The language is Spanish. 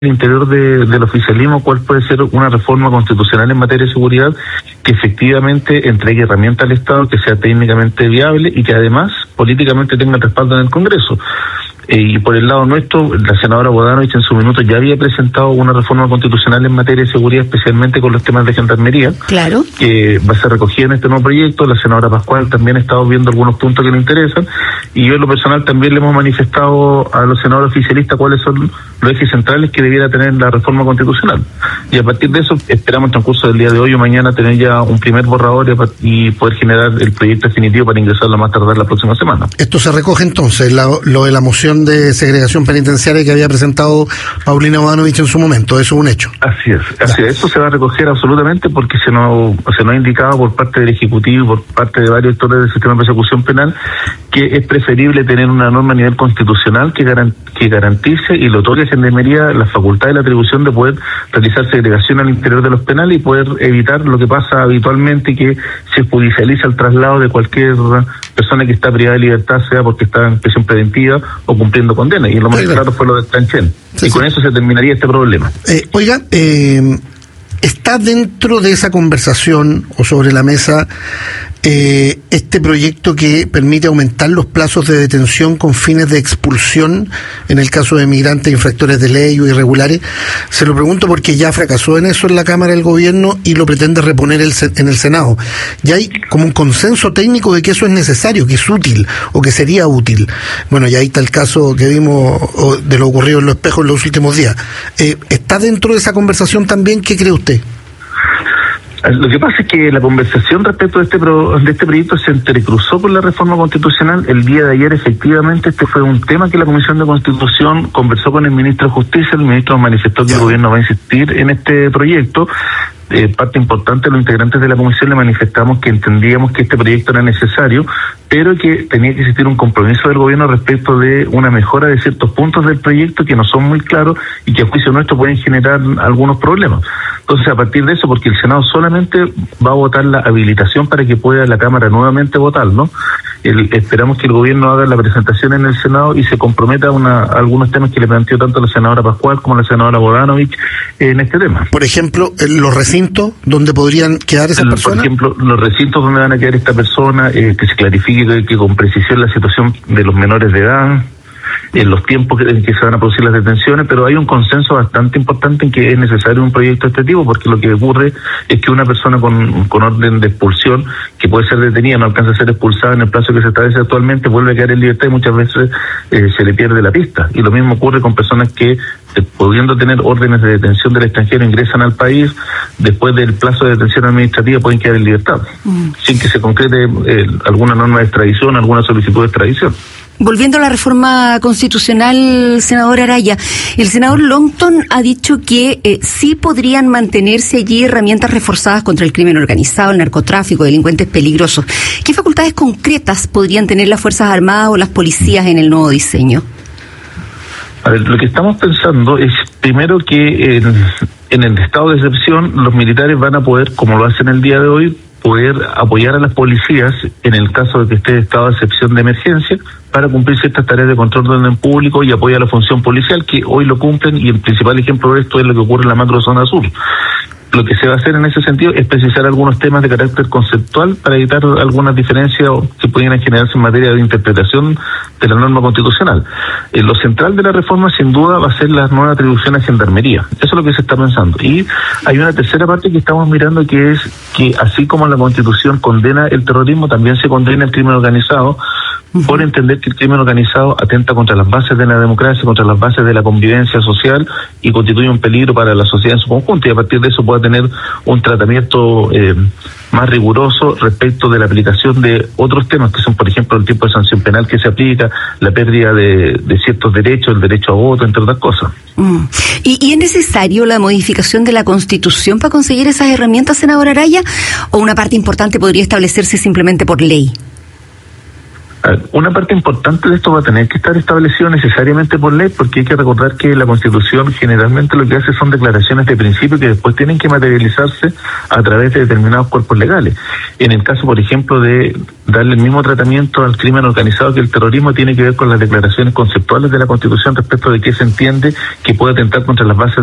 interior del oficialismo cuál puede ser una reforma constitucional en materia de seguridad que efectivamente entregue herramientas al Estado, que sea técnicamente viable y que además políticamente tenga respaldo en el Congreso. Y por el lado nuestro, la senadora Bodanovich en su minuto ya había presentado una reforma constitucional en materia de seguridad, especialmente con los temas de gendarmería, claro, que va a ser recogida en este nuevo proyecto. La senadora Pascual también ha estado viendo algunos puntos que le interesan, y yo en lo personal también le hemos manifestado a los senadores oficialistas cuáles son los ejes centrales que debiera tener la reforma constitucional. Y a partir de eso esperamos en el transcurso del día de hoy o mañana tener ya un primer borrador y poder generar el proyecto definitivo para ingresarlo a más tardar la próxima semana. Esto se recoge entonces, lo de la moción de segregación penitenciaria que había presentado Paulina Bodanovich en su momento, eso es un hecho. Así es. Esto se va a recoger absolutamente porque se nos ha indicado por parte del Ejecutivo y por parte de varios actores del sistema de persecución penal que es preferible tener una norma a nivel constitucional que garantice y le otorgue a Gendarmería la facultad y la atribución de poder realizar segregación al interior de los penales y poder evitar lo que pasa habitualmente, que se judicializa el traslado de cualquier persona que está privada de libertad, sea porque está en prisión preventiva o cumpliendo condena, y lo más claro fue lo de Tranchen. Sí, con eso se terminaría este problema. ¿Está dentro de esa conversación o sobre la mesa este proyecto que permite aumentar los plazos de detención con fines de expulsión en el caso de migrantes infractores de ley o irregulares? Se lo pregunto porque ya fracasó en eso en la Cámara del Gobierno y lo pretende reponer en el Senado. Ya hay como un consenso técnico de que eso es necesario, que es útil o que sería útil. Bueno, ya ahí está el caso que vimos de lo ocurrido en Los Espejos en los últimos días. ¿Está dentro de esa conversación también? ¿Qué cree usted? Lo que pasa es que la conversación respecto de este proyecto se entrecruzó con la reforma constitucional. El día de ayer, efectivamente, este fue un tema que la Comisión de Constitución conversó con el ministro de Justicia. El ministro manifestó que el gobierno va a insistir en este proyecto. Parte importante de los integrantes de la comisión le manifestamos que entendíamos que este proyecto era necesario, pero que tenía que existir un compromiso del gobierno respecto de una mejora de ciertos puntos del proyecto que no son muy claros y que a juicio nuestro pueden generar algunos problemas. Entonces, a partir de eso, porque el Senado solamente va a votar la habilitación para que pueda la Cámara nuevamente votarlo, esperamos que el gobierno haga la presentación en el Senado y se comprometa a algunos temas que le planteó tanto la senadora Pascual como la senadora Bodanovich en este tema. Por ejemplo, los recintos donde podrían quedar esas personas. Por ejemplo, los recintos donde van a quedar esta persona, que se clarifique que con precisión la situación de los menores de edad, en los tiempos en que se van a producir las detenciones, pero hay un consenso bastante importante en que es necesario un proyecto de este tipo, porque lo que ocurre es que una persona con orden de expulsión, que puede ser detenida, no alcanza a ser expulsada en el plazo que se establece actualmente, vuelve a quedar en libertad y muchas veces se le pierde la pista. Y lo mismo ocurre con personas que, pudiendo tener órdenes de detención del extranjero, ingresan al país, después del plazo de detención administrativa pueden quedar en libertad, sin que se concrete alguna norma de extradición, alguna solicitud de extradición. Volviendo a la reforma constitucional, senador Araya, el senador Longton ha dicho que sí podrían mantenerse allí herramientas reforzadas contra el crimen organizado, el narcotráfico, delincuentes peligrosos. ¿Qué facultades concretas podrían tener las Fuerzas Armadas o las policías en el nuevo diseño? A ver, lo que estamos pensando es, primero, que en el estado de excepción los militares van a poder, como lo hacen el día de hoy, poder apoyar a las policías en el caso de que esté en estado de excepción de emergencia para cumplir ciertas tareas de control de orden público y apoyo a la función policial, que hoy lo cumplen, y el principal ejemplo de esto es lo que ocurre en la macrozona sur. Lo que se va a hacer en ese sentido es precisar algunos temas de carácter conceptual para evitar algunas diferencias que pudieran generarse en materia de interpretación de la norma constitucional. Lo central de la reforma, sin duda, va a ser la nueva atribución a Gendarmería. Eso es lo que se está pensando. Y hay una tercera parte que estamos mirando, que es que así como la Constitución condena el terrorismo, también se condena el crimen organizado, por entender que el crimen organizado atenta contra las bases de la democracia, contra las bases de la convivencia social y constituye un peligro para la sociedad en su conjunto, y a partir de eso pueda tener un tratamiento más riguroso respecto de la aplicación de otros temas que son, por ejemplo, el tipo de sanción penal que se aplica, la pérdida de ciertos derechos, el derecho a voto, entre otras cosas. ¿Y es necesario la modificación de la Constitución para conseguir esas herramientas, senador Araya, o una parte importante podría establecerse simplemente por ley? Una parte importante de esto va a tener que estar establecido necesariamente por ley, porque hay que recordar que la Constitución generalmente lo que hace son declaraciones de principio que después tienen que materializarse a través de determinados cuerpos legales. En el caso, por ejemplo, de darle el mismo tratamiento al crimen organizado que el terrorismo, tiene que ver con las declaraciones conceptuales de la Constitución respecto de qué se entiende que puede atentar contra las bases